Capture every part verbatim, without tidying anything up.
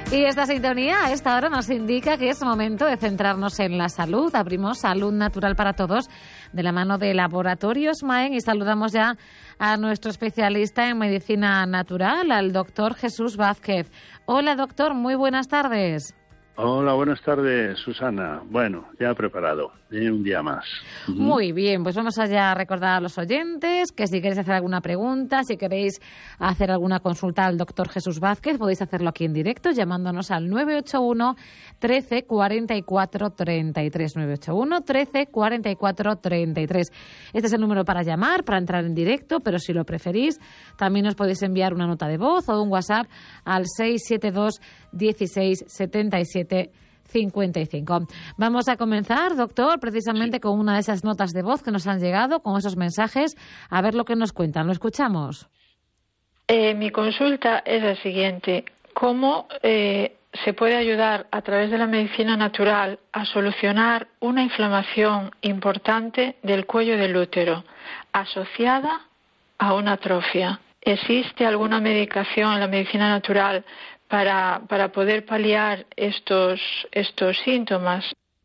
Y esta sintonía a esta hora nos indica que es momento de centrarnos en la salud. Abrimos Salud Natural para Todos de la mano de Laboratorios Maen y saludamos ya a nuestro especialista en medicina natural, al doctor Jesús Vázquez. Hola, doctor, muy buenas tardes. Hola, buenas tardes, Susana. Bueno, ya preparado, ¿eh? Un día más. Muy bien, pues vamos allá a recordar a los oyentes que si queréis hacer alguna pregunta, si queréis hacer alguna consulta al doctor Jesús Vázquez, podéis hacerlo aquí en directo llamándonos al nueve ocho uno, trece, cuarenta y cuatro, treinta y tres. nueve ocho uno, trece, cuarenta y cuatro, treinta y tres. Este es el número para llamar, para entrar en directo, pero si lo preferís, también os podéis enviar una nota de voz o un WhatsApp al seis siete dos, dieciséis, setenta y siete, cincuenta y cinco. Vamos a comenzar, doctor, precisamente con una de esas notas de voz que nos han llegado, con esos mensajes, a ver lo que nos cuentan. ¿Lo escuchamos? Eh, mi consulta es la siguiente. ¿Cómo eh, se puede ayudar a través de la medicina natural a solucionar una inflamación importante del cuello del útero asociada a una atrofia? ¿Existe alguna medicación en la medicina natural para, para poder paliar estos, estos síntomas?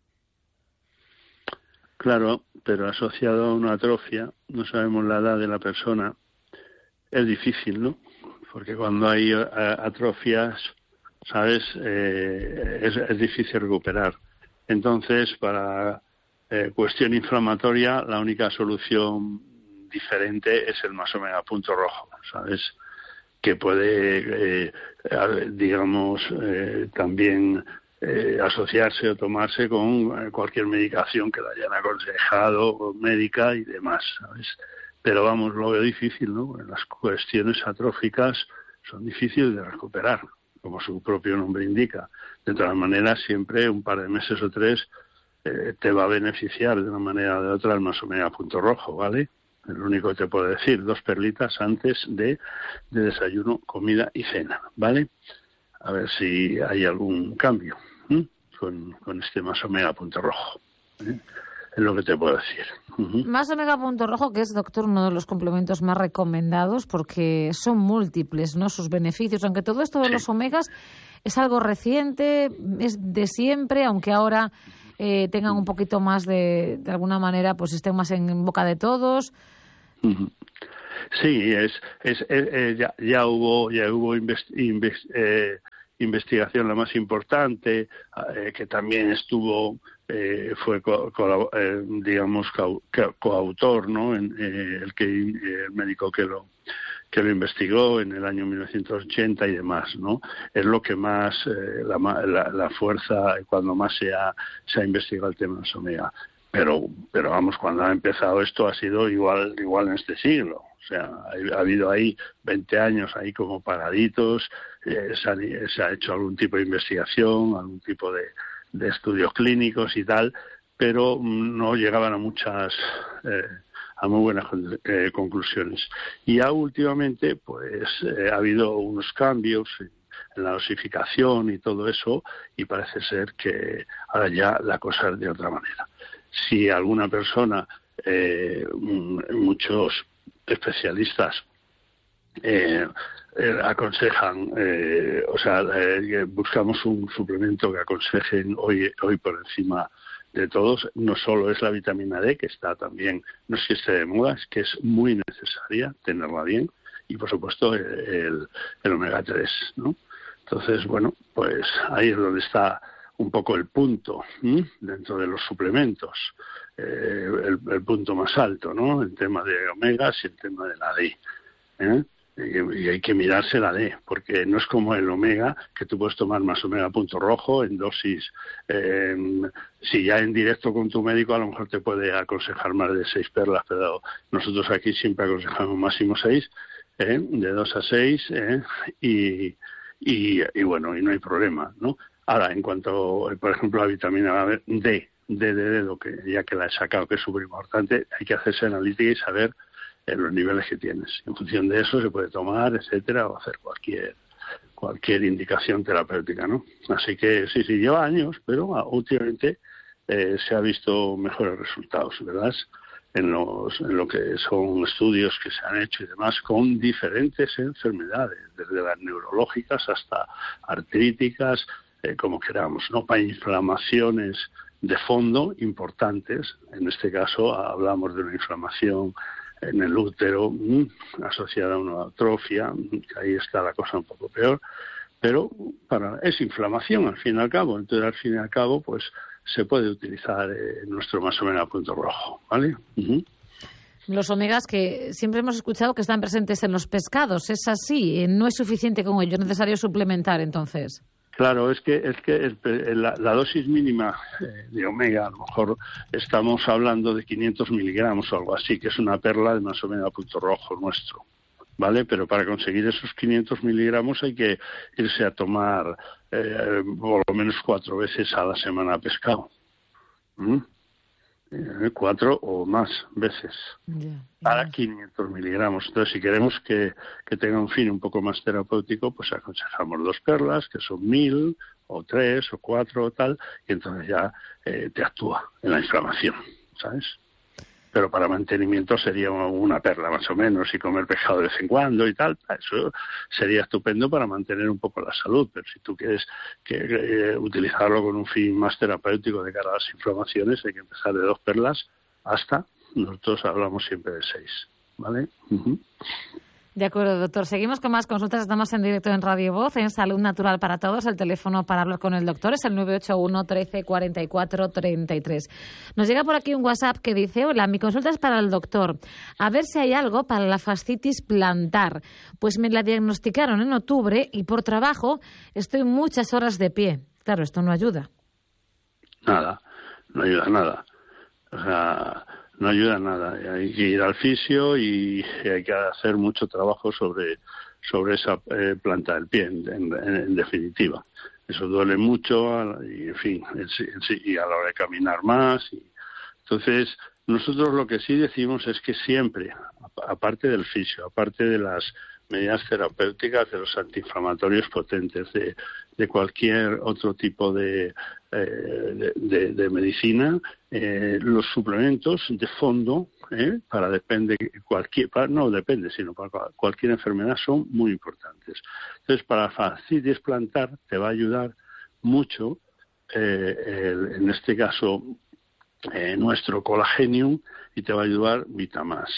Claro, pero asociado a una atrofia, no sabemos la edad de la persona, es difícil, ¿no? Porque cuando hay uh, atrofias, ¿sabes? Eh, es, es difícil recuperar. Entonces, para eh, cuestión inflamatoria, la única solución diferente es el más omega punto rojo, ¿sabes? Que puede, eh, digamos, eh, también eh, asociarse o tomarse con cualquier medicación que le hayan aconsejado, médica y demás, ¿sabes? Pero vamos, lo veo difícil, ¿no? Las cuestiones atróficas son difíciles de recuperar, como su propio nombre indica. De todas maneras, siempre un par de meses o tres eh, te va a beneficiar de una manera o de otra el más omega punto rojo, ¿vale? Es lo único que te puedo decir, dos perlitas antes de, de desayuno, comida y cena, ¿vale? A ver si hay algún cambio ¿eh? con, con este más omega punto rojo. ¿eh? Es lo que te puedo decir. Uh-huh. Más omega punto rojo, que es, doctor, uno de los complementos más recomendados porque son múltiples, ¿no? Sus beneficios, aunque todo esto de sí. los omegas es algo reciente, es de siempre, aunque ahora eh, tengan un poquito más de, de alguna manera, pues estén más en boca de todos. Sí, es, es, eh, ya, ya hubo, ya hubo invest, invest, eh, investigación la más importante, eh, que también estuvo, eh, fue co, co, eh, digamos co, co, coautor, ¿no? En, eh, el que eh, el médico que lo que lo investigó en el año mil novecientos ochenta y demás, ¿no? Es lo que más, eh, la, la, la fuerza, cuando más se ha, se ha investigado el tema de omega. Pero, pero vamos, cuando ha empezado esto ha sido igual, igual en este siglo. O sea, ha, ha habido ahí veinte años ahí como paraditos, eh, se, han, se ha hecho algún tipo de investigación, algún tipo de, de estudios clínicos y tal, pero no llegaban a muchas... Eh, a muy buenas eh, conclusiones. Y ya últimamente, pues, eh, ha habido unos cambios en, en la dosificación y todo eso, y parece ser que ahora ya la cosa es de otra manera. Si alguna persona, eh, muchos especialistas eh, eh, aconsejan, eh, o sea, eh, buscamos un suplemento que aconsejen hoy, hoy por encima de todos, no solo es la vitamina D, que está también, no es que esté de moda, es que es muy necesaria tenerla bien, y por supuesto el, el, el omega tres, ¿no? Entonces, bueno, pues ahí es donde está un poco el punto, ¿sí? Dentro de los suplementos, eh, el, el punto más alto, ¿no? El tema de omegas y el tema de la D, ¿eh? Y hay que mirarse la D, porque no es como el omega, que tú puedes tomar más omega punto rojo en dosis. Eh, si ya en directo con tu médico, a lo mejor te puede aconsejar más de seis perlas, pero nosotros aquí siempre aconsejamos máximo seis, ¿eh? De dos a seis, ¿eh? y, y, y bueno, y no hay problema, ¿no? Ahora, en cuanto, por ejemplo, a la vitamina D, D de dedo, que ya que la he sacado, que es súper importante, hay que hacerse analítica y saber en los niveles que tienes. En función de eso se puede tomar, etcétera, o hacer cualquier cualquier indicación terapéutica, ¿no? Así que sí, sí, lleva años, pero últimamente eh, se ha visto mejores resultados, ¿verdad? en, los, en lo que son estudios que se han hecho y demás con diferentes enfermedades, desde las neurológicas hasta artríticas, eh, como queramos, ¿no? Para inflamaciones de fondo importantes. En este caso hablamos de una inflamación en el útero mmm, asociada a una atrofia, que ahí está la cosa un poco peor, pero para es inflamación al fin y al cabo. Entonces al fin y al cabo pues se puede utilizar eh, nuestro más o menos punto rojo, ¿vale? Uh-huh. Los omegas que siempre hemos escuchado que están presentes en los pescados, ¿es así? ¿No es suficiente con ello? ¿Es necesario suplementar entonces? Claro, es que es que el, la, la dosis mínima eh, de omega, a lo mejor estamos hablando de quinientos miligramos o algo así, que es una perla de más o menos a punto rojo nuestro, ¿vale? Pero para conseguir esos quinientos miligramos hay que irse a tomar eh, por lo menos cuatro veces a la semana pescado. ¿Mm? Eh, cuatro o más veces yeah, para yeah. quinientos miligramos. Entonces, si queremos que, que tenga un fin un poco más terapéutico, pues aconsejamos dos perlas, que son mil, o tres, o cuatro, o tal, y entonces ya eh, te actúa en la inflamación, ¿sabes? Pero para mantenimiento sería una perla más o menos, y comer pescado de vez en cuando y tal, eso sería estupendo para mantener un poco la salud. Pero si tú quieres que, eh, utilizarlo con un fin más terapéutico de cara a las inflamaciones, hay que empezar de dos perlas hasta, nosotros hablamos siempre de seis, ¿vale? Uh-huh. De acuerdo, doctor. Seguimos con más consultas. Estamos en directo en Radio Voz, en Salud Natural para Todos. El teléfono para hablar con el doctor es el nueve ocho uno, trece, cuarenta y cuatro, treinta y tres. Nos llega por aquí un WhatsApp que dice: hola, mi consulta es para el doctor. A ver si hay algo para la fascitis plantar. Pues me la diagnosticaron en octubre y por trabajo estoy muchas horas de pie. Claro, esto no ayuda. Nada, no ayuda nada. O sea... no ayuda a nada. Hay que ir al fisio y hay que hacer mucho trabajo sobre sobre esa eh, planta del pie, en, en, en definitiva. Eso duele mucho y, en fin, y a la hora de caminar más. Y, entonces, nosotros lo que sí decimos es que siempre, aparte del fisio, aparte de las medidas terapéuticas, de los antiinflamatorios potentes, de, de cualquier otro tipo de, eh, de, de, de medicina, eh, los suplementos de fondo, eh, para depende cualquier, para, no depende, sino para cualquier enfermedad son muy importantes. Entonces, para la fascitis plantar te va a ayudar mucho, eh, el, en este caso, eh, nuestro Colagenium, y te va a ayudar Vitamás.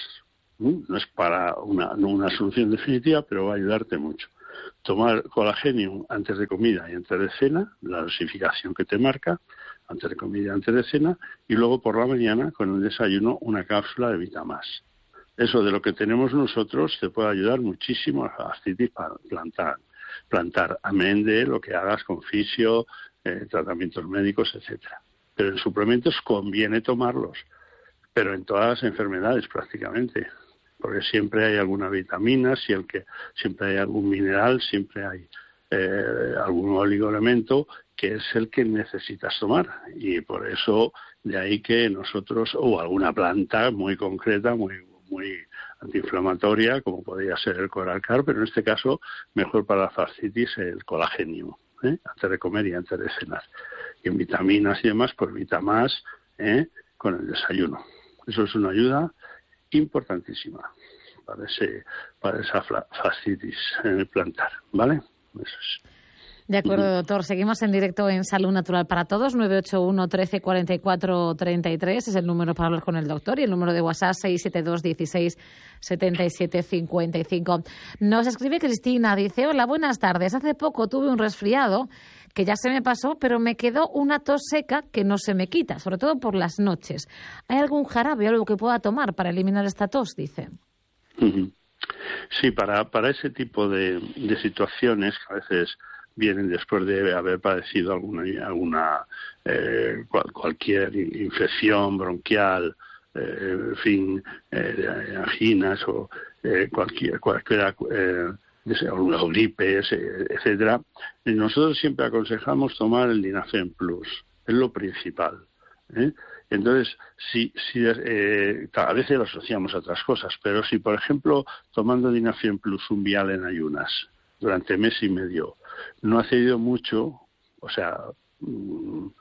No es para una, no una solución definitiva, pero va a ayudarte mucho. Tomar Colagenium antes de comida y antes de cena, la dosificación que te marca, antes de comida y antes de cena, y luego por la mañana, con el desayuno, una cápsula de Vitamás. Eso de lo que tenemos nosotros te puede ayudar muchísimo a la fascitis plantar, plantar, amén de lo que hagas con fisio, eh, tratamientos médicos, etcétera. Pero en suplementos conviene tomarlos, pero en todas las enfermedades prácticamente, porque siempre hay alguna vitamina, siempre hay algún mineral, siempre hay eh, algún oligoelemento que es el que necesitas tomar. Y por eso, de ahí que nosotros, o alguna planta muy concreta, muy muy antiinflamatoria, como podría ser el Coralcar, pero en este caso, mejor para la fascitis, el Colagenium, ¿eh? Antes de comer y antes de cenar. Y en vitaminas y demás, pues Vitamás, ¿eh? Con el desayuno. Eso es una ayuda importantísima para ese para esa fascitis plantar, ¿vale? Eso es. De acuerdo, doctor. Seguimos en directo en Salud Natural para Todos. nueve ocho uno, trece, cuarenta y cuatro, treinta y tres es el número para hablar con el doctor, y el número de WhatsApp seis siete dos, dieciséis, setenta y siete, cincuenta y cinco. Nos escribe Cristina, dice: hola, buenas tardes. Hace poco tuve un resfriado que ya se me pasó, pero me quedó una tos seca que no se me quita, sobre todo por las noches. ¿Hay algún jarabe o algo que pueda tomar para eliminar esta tos?, dice. Sí, para, para ese tipo de, de situaciones que a veces vienen después de haber padecido alguna, alguna eh, cual, cualquier infección bronquial, eh, en fin, eh, anginas o eh, cualquier, cualquier eh, algunas gripes, etcétera. Nosotros siempre aconsejamos tomar el Dinafen Plus, es lo principal, ¿eh? Entonces, si, si eh, a veces lo asociamos a otras cosas, pero si, por ejemplo, tomando Dinafen Plus un vial en ayunas durante mes y medio no ha cedido mucho, o sea,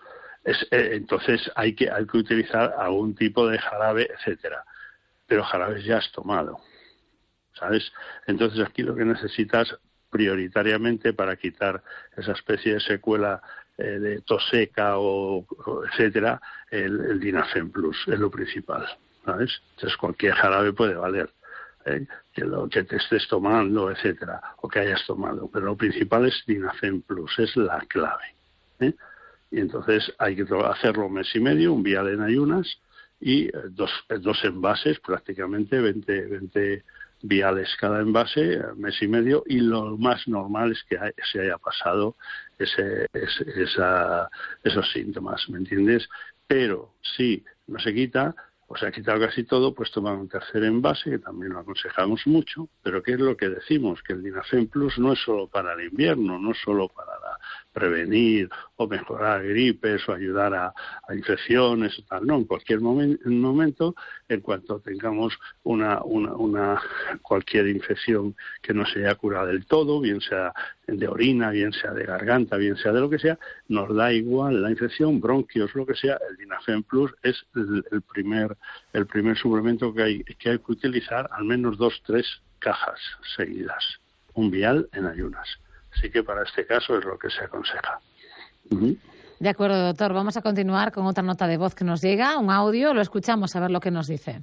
Es, eh, entonces hay que, hay que utilizar algún tipo de jarabe, etcétera. Pero jarabes ya has tomado, ¿sabes? Entonces aquí lo que necesitas prioritariamente para quitar esa especie de secuela eh, de tos seca o, o etcétera, el, el Dinafen Plus es lo principal, ¿sabes? Entonces cualquier jarabe puede valer, ¿eh? que lo que te estés tomando, etcétera, o que hayas tomado, pero lo principal es Dinafen Plus, es la clave, ¿eh? Y entonces hay que hacerlo un mes y medio, un vial en ayunas y eh, dos, dos envases, prácticamente veinte, veinte viales cada envase, mes y medio, y lo más normal es que se haya pasado ese, ese, esa, esos síntomas, ¿me entiendes? Pero si no se quita, o se ha quitado casi todo, pues tomar un tercer envase, que también lo aconsejamos mucho, pero ¿qué es lo que decimos? Que el Dinafen Plus no es solo para el invierno, no es solo para la, prevenir o mejorar gripes o ayudar a, a infecciones o tal, no, en cualquier momen, momento, en cuanto tengamos una, una, una cualquier infección que no se haya curado del todo, bien sea de orina, bien sea de garganta, bien sea de lo que sea, nos da igual la infección, bronquios, lo que sea, el Dinafen Plus es el, el primer el primer suplemento que hay que hay que utilizar al menos dos, tres cajas seguidas, un vial en ayunas. Así que para este caso es lo que se aconseja. Uh-huh. De acuerdo, doctor. Vamos a continuar con otra nota de voz que nos llega, un audio, lo escuchamos a ver lo que nos dice.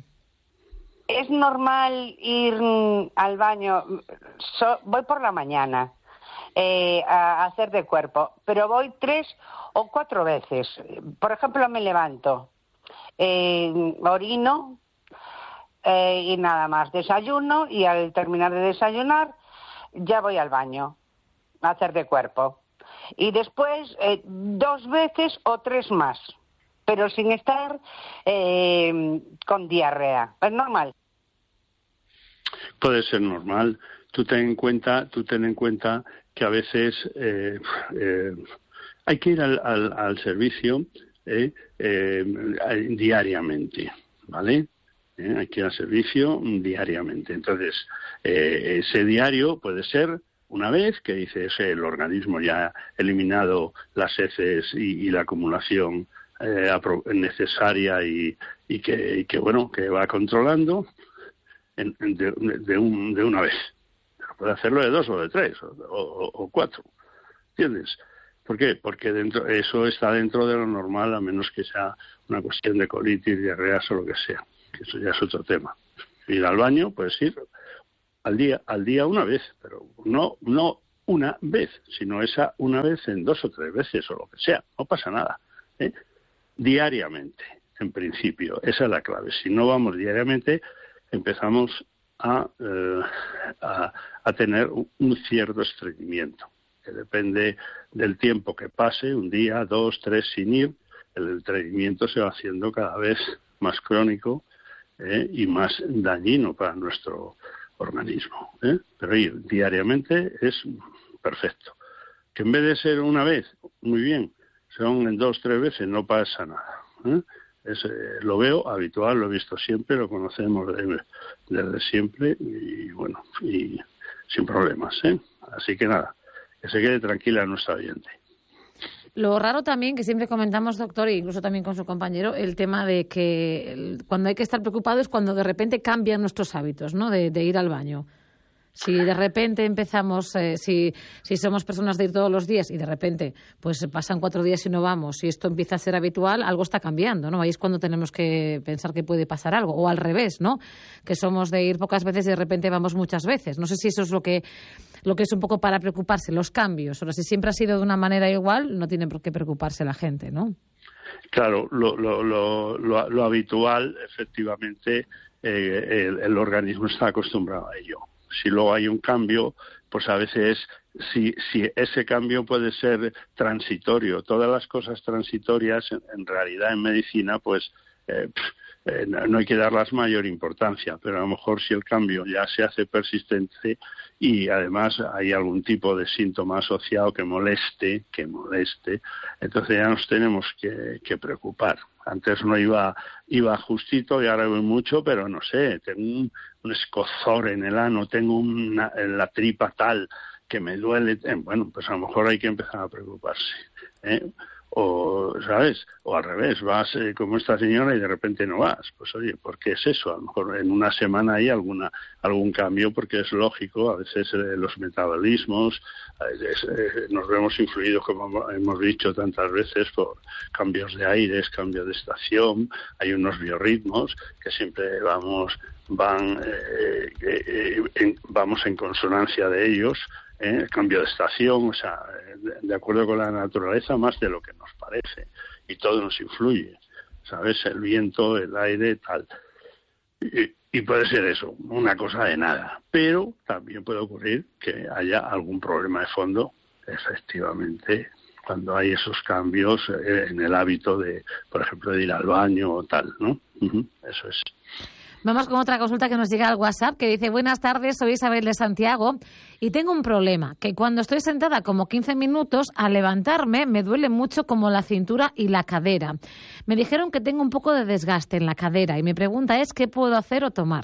Es normal ir al baño, so, voy por la mañana eh, a hacer de cuerpo, pero voy tres o cuatro veces. Por ejemplo, me levanto, eh, orino eh, y nada más, desayuno y al terminar de desayunar ya voy al baño a hacer de cuerpo. Y después eh, dos veces o tres más, pero sin estar eh, con diarrea. ¿Es normal? Puede ser normal. Tú ten en cuenta, tú ten en cuenta que a veces eh, eh, hay que ir al, al, al servicio eh, eh, diariamente, ¿vale? Eh, hay que ir al servicio diariamente. Entonces, eh, ese diario puede ser una vez que dices el organismo ya ha eliminado las heces y, y la acumulación eh, necesaria y, y, que, y que bueno que va controlando en, en de, de, un, de una vez. Pero puede hacerlo de dos o de tres o, o, o cuatro, ¿entiendes? ¿Por qué? Porque dentro eso está dentro de lo normal, a menos que sea una cuestión de colitis, diarreas o lo que sea, que eso ya es otro tema. Ir al baño, puedes ir al día, al día una vez, pero no, no una vez, sino esa una vez en dos o tres veces o lo que sea, no pasa nada, ¿eh? Diariamente, en principio, esa es la clave. Si no vamos diariamente, empezamos a, eh, a, a tener un cierto estreñimiento, que depende del tiempo que pase, un día, dos, tres sin ir, el estreñimiento se va haciendo cada vez más crónico ¿eh? y más dañino para nuestro organismo, ¿eh? Pero ir diariamente es perfecto. Que en vez de ser una vez, muy bien, son en dos, tres veces, no pasa nada, ¿eh? Es, eh, lo veo habitual, lo he visto siempre, lo conocemos de, desde siempre y bueno, y sin problemas, ¿eh? Así que nada, que se quede tranquila nuestra oyente. Lo raro también que siempre comentamos, doctor, e incluso también con su compañero, el tema de que el, cuando hay que estar preocupado es cuando de repente cambian nuestros hábitos, ¿no? De, de ir al baño. Si de repente empezamos, eh, si, si somos personas de ir todos los días y de repente pues pasan cuatro días y no vamos y esto empieza a ser habitual, algo está cambiando, ¿no? Ahí es cuando tenemos que pensar que puede pasar algo. O al revés, ¿no? Que somos de ir pocas veces y de repente vamos muchas veces. No sé si eso es lo que, lo que es un poco para preocuparse, los cambios. Ahora, si siempre ha sido de una manera igual, no tiene por qué preocuparse la gente, ¿no? Claro, lo, lo, lo, lo, lo habitual, efectivamente, eh, el, el organismo está acostumbrado a ello. Si luego hay un cambio, pues a veces si, si ese cambio puede ser transitorio. Todas las cosas transitorias, en, en realidad en medicina, pues eh, eh, no hay que darlas mayor importancia, pero a lo mejor si el cambio ya se hace persistente y además hay algún tipo de síntoma asociado que moleste, que moleste, entonces ya nos tenemos que, que preocupar. Antes no iba iba justito y ahora voy mucho, pero no sé, tengo un, un escozor en el ano, tengo una, la tripa tal que me duele. Eh, bueno, pues a lo mejor hay que empezar a preocuparse, ¿eh? o, ¿sabes? O al revés, vas eh, como esta señora y de repente no vas. Pues oye, ¿por qué es eso? A lo mejor en una semana hay alguna algún cambio, porque es lógico, a veces eh, los metabolismos, eh, eh, nos vemos influidos, como hemos dicho tantas veces, por cambios de aires, cambios de estación, hay unos biorritmos que siempre vamos, van, eh, eh, en, vamos en consonancia de ellos, ¿eh? El cambio de estación, o sea, de, de acuerdo con la naturaleza, más de lo que nos parece, y todo nos influye, ¿sabes? El viento, el aire, tal. Y, y puede ser eso, una cosa de nada, pero también puede ocurrir que haya algún problema de fondo, efectivamente, cuando hay esos cambios eh, en el hábito de, por ejemplo, de ir al baño o tal, ¿no? Uh-huh, eso es. Vamos con otra consulta que nos llega al WhatsApp, que dice: buenas tardes, soy Isabel de Santiago y tengo un problema, que cuando estoy sentada como quince minutos, al levantarme me duele mucho como la cintura y la cadera. Me dijeron que tengo un poco de desgaste en la cadera y mi pregunta es: ¿qué puedo hacer o tomar?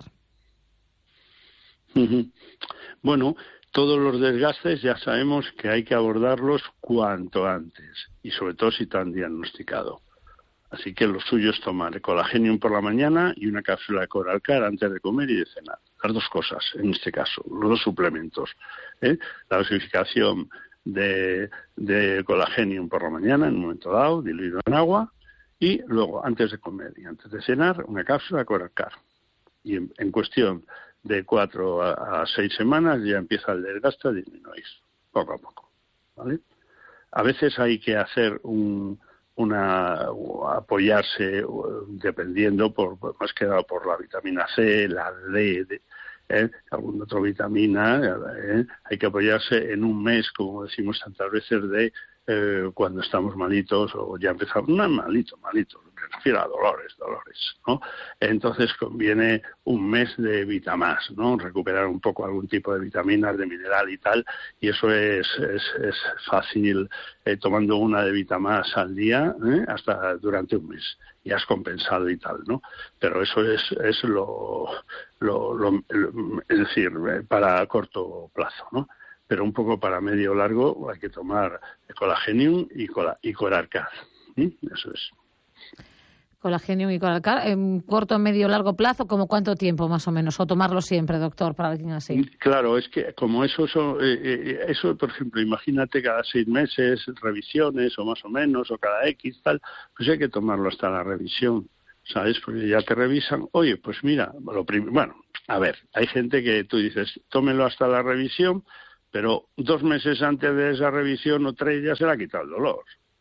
Uh-huh. Bueno, todos los desgastes ya sabemos que hay que abordarlos cuanto antes, y sobre todo si están diagnosticados. Así que lo suyo es tomar Colagenium por la mañana y una cápsula de Coralcar antes de comer y de cenar. Las dos cosas, en este caso, los dos suplementos. ¿eh? La dosificación de, de Colagenium por la mañana, en un momento dado, diluido en agua, y luego, antes de comer y antes de cenar, una cápsula de Coralcar. Y en, en cuestión de cuatro a, a seis semanas ya empieza el desgaste a disminuir, poco a poco. ¿Vale? A veces hay que hacer un... una apoyarse dependiendo por más que nada por la vitamina C, la D, de, eh, alguna otra vitamina, eh, hay que apoyarse en un mes, como decimos tantas veces, de eh, cuando estamos malitos o ya empezamos, no malito, malito, me refiero a dolores, dolores, ¿no? Entonces conviene un mes de Vitamás, ¿no? Recuperar un poco algún tipo de vitaminas, de mineral y tal, y eso es, es, es fácil, eh, tomando una de Vitamás al día, ¿eh? Hasta durante un mes, y has compensado y tal, ¿no? Pero eso es, es lo, lo, lo, lo, es decir, para corto plazo, ¿no? Pero un poco para medio o largo hay que tomar Colagenium y, cola, y Coralcar. ¿Sí? Eso es. Colagenium y Coralcar, en corto, medio, largo plazo, ¿como cuánto tiempo más o menos? O tomarlo siempre, doctor, para alguien así. Claro, es que como eso, eso, eh, eso, por ejemplo, imagínate cada seis meses, revisiones o más o menos, o cada X, tal, pues hay que tomarlo hasta la revisión, ¿sabes? Porque ya te revisan, oye, pues mira, lo prim- bueno, a ver, hay gente que tú dices, tómelo hasta la revisión, pero dos meses antes de esa revisión o tres ya se le ha quitado el dolor.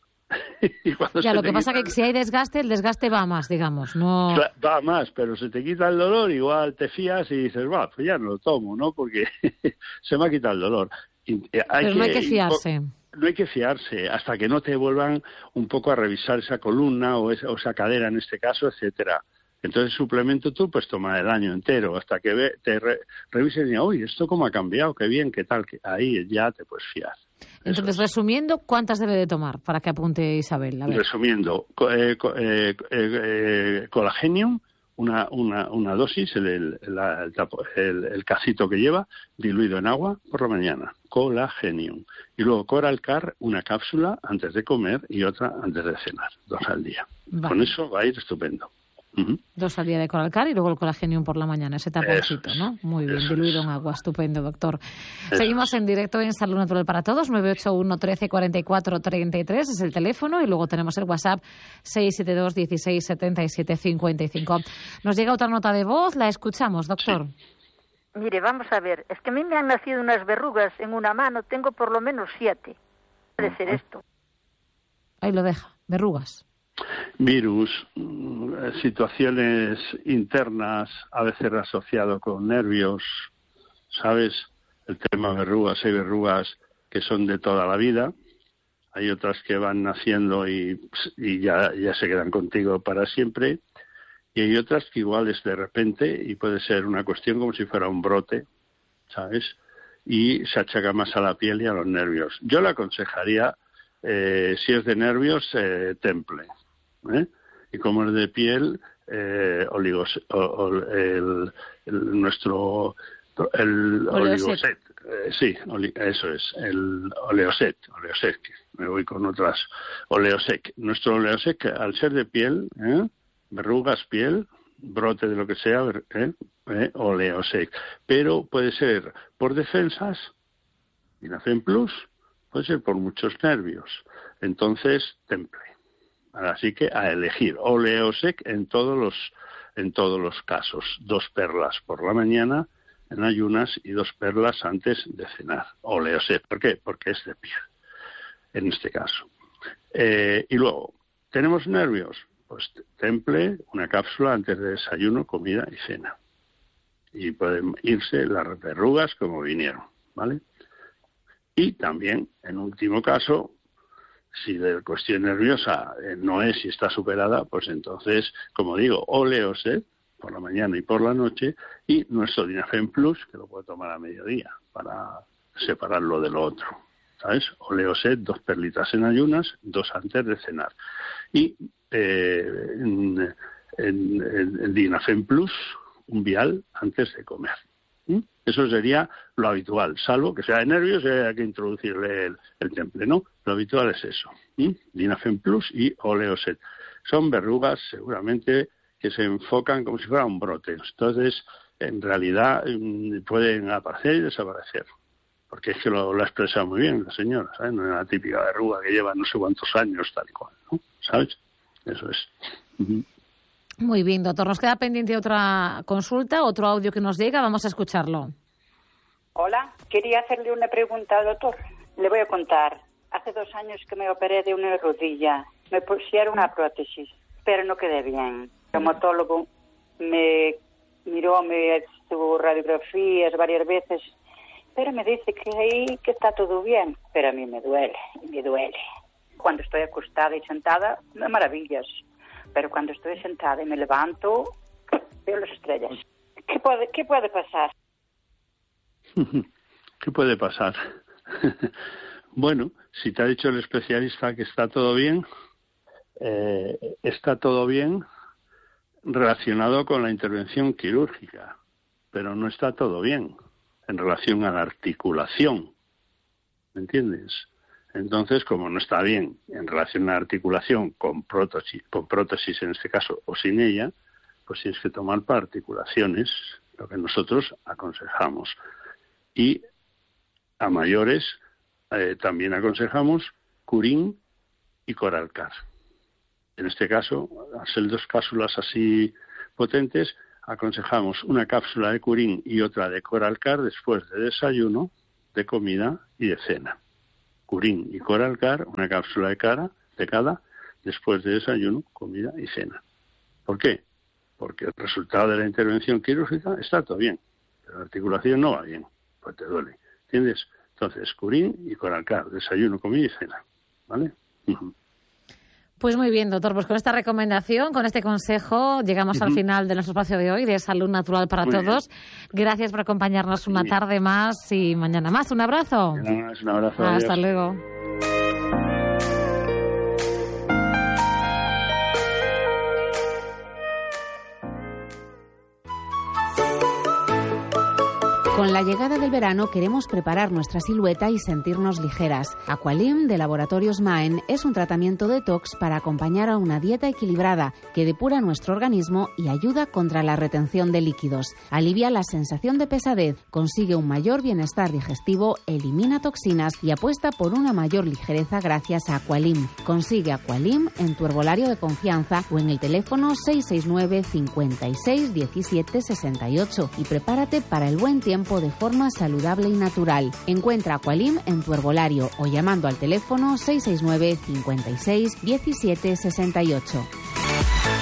Ya, lo que pasa es que si hay desgaste, el desgaste va más, digamos, no... Va más, pero se te quita el dolor, igual te fías y dices, va, pues ya no lo tomo, ¿no? Porque se me ha quitado el dolor. Y hay pero que, no hay que fiarse. No hay que fiarse hasta que no te vuelvan un poco a revisar esa columna o esa, o esa cadera en este caso, etcétera. Entonces, suplemento tú, pues toma el año entero, hasta que ve, te re, revisen y digan, uy, esto cómo ha cambiado, qué bien, qué tal, que ahí ya te puedes fiar. Entonces, resumiendo, ¿cuántas debe de tomar? Para que apunte Isabel. A ver. Resumiendo, eh, eh, eh, Colagenium, una, una, una dosis, el, el, la, el, el cacito que lleva, diluido en agua por la mañana. Colagenium. Y luego Coralcar, una cápsula antes de comer y otra antes de cenar, dos al día. Vale. Con eso va a ir estupendo. Uh-huh. Dos al día de Coralcar y luego el Colagenium por la mañana, ese taponcito, es, ¿no? Muy bien, diluido es. en agua, estupendo, doctor. Eso. Seguimos en directo en Salud Natural para Todos, nueve ocho uno, trece, cuarenta y cuatro, treinta y tres es el teléfono, y luego tenemos el WhatsApp seis siete dos, dieciséis, setenta y siete, cincuenta y cinco. Nos llega otra nota de voz, la escuchamos, doctor. Sí. Mire, vamos a ver, es que a mí me han nacido unas verrugas en una mano, tengo por lo menos siete. ¿Puede uh-huh. ser esto? Ahí lo deja, verrugas. Virus, situaciones internas, a veces asociado con nervios, ¿sabes? El tema verrugas, hay verrugas que son de toda la vida, hay otras que van naciendo y, y ya, ya se quedan contigo para siempre, y hay otras que igual es de repente y puede ser una cuestión como si fuera un brote, ¿sabes? Y se achaca más a la piel y a los nervios. Yo le aconsejaría, eh, si es de nervios, eh, temple. ¿Eh? Y como es de piel, eh, oligos, o, o, el, el, nuestro El Oleoset. Oligoset, eh, sí, oli, eso es, el Oleoset, Oleosec, me voy con otras, Oleosec. Nuestro Oleosec, al ser de piel, ¿eh? verrugas, piel, brote de lo que sea, ¿eh? ¿eh? Oleosec. Pero puede ser por defensas, Dinafem Plus, puede ser por muchos nervios. Entonces, Temple. Así que a elegir, Oleosec en todos los, en todos los casos. Dos perlas por la mañana, en ayunas, y dos perlas antes de cenar. Oleosec. ¿Por qué? Porque es de piel, en este caso. Eh, y luego, ¿tenemos nervios? Pues Temple, una cápsula antes de desayuno, comida y cena. Y pueden irse las verrugas como vinieron, ¿vale? Y también, en último caso, si la cuestión nerviosa eh, no es y está superada, pues entonces, como digo, Oleoset por la mañana y por la noche, y nuestro Dinafem Plus, que lo puede tomar a mediodía para separarlo de lo otro, ¿sabes? Oleoset, dos perlitas en ayunas, dos antes de cenar. Y eh, en, en, en Dinafem Plus, un vial antes de comer. ¿Mm? Eso sería lo habitual, salvo que sea de nervios y haya que introducirle el, el Temple, ¿no? Lo habitual es eso. ¿Mm? Dinafem Plus y Oleoset. Son verrugas, seguramente, que se enfocan como si fuera un brote. Entonces, en realidad, pueden aparecer y desaparecer. Porque es que lo, lo ha expresado muy bien la señora, ¿sabes? No es una típica verruga que lleva no sé cuántos años, tal y cual, ¿no? ¿Sabes? Eso es. Uh-huh. Muy bien, doctor. Nos queda pendiente otra consulta, otro audio que nos llega. Vamos a escucharlo. Hola, quería hacerle una pregunta al doctor. Le voy a contar. Hace dos años que me operé de una rodilla. Me pusieron una prótesis, pero no quedé bien. El traumatólogo me miró, me hizo radiografías varias veces, pero me dice que ahí que está todo bien. Pero a mí me duele, me duele. Cuando estoy acostada y sentada, me maravillas. Pero cuando estoy sentada y me levanto, veo las estrellas. ¿Qué puede, qué puede pasar? ¿Qué puede pasar? Bueno, si te ha dicho el especialista que está todo bien, eh, está todo bien relacionado con la intervención quirúrgica, pero no está todo bien en relación a la articulación, ¿me entiendes? Entonces, como no está bien en relación a la articulación con prótesis, con prótesis en este caso, o sin ella, pues tienes que tomar para articulaciones, lo que nosotros aconsejamos. Y a mayores eh, también aconsejamos Curín y Coralcar. En este caso, al ser dos cápsulas así potentes, aconsejamos una cápsula de Curín y otra de Coralcar después de desayuno, de comida y de cena. Curín y Coralcar, una cápsula de, cara, de cada, después de desayuno, comida y cena. ¿Por qué? Porque el resultado de la intervención quirúrgica está todo bien, pero la articulación no va bien, pues te duele, ¿entiendes? Entonces, Curín y Coralcar, desayuno, comida y cena, ¿vale? Uh-huh. Pues muy bien, doctor. Pues con esta recomendación, con este consejo, llegamos uh-huh. al final de nuestro espacio de hoy, de Salud Natural para muy Todos. Bien. Gracias por acompañarnos una tarde más y mañana más. Un abrazo. Mañana más, un abrazo. Hasta Adiós. luego. Con la llegada del verano queremos preparar nuestra silueta y sentirnos ligeras. Aqualim de Laboratorios Maen es un tratamiento detox para acompañar a una dieta equilibrada que depura nuestro organismo y ayuda contra la retención de líquidos. Alivia la sensación de pesadez, consigue un mayor bienestar digestivo, elimina toxinas y apuesta por una mayor ligereza gracias a Aqualim. Consigue Aqualim en tu herbolario de confianza o en el teléfono seis seis nueve, cincuenta y seis, diecisiete, sesenta y ocho y prepárate para el buen tiempo de forma saludable y natural. Encuentra Aqualim en tu herbolario o llamando al teléfono seis seis nueve, cincuenta y seis, diecisiete, sesenta y ocho.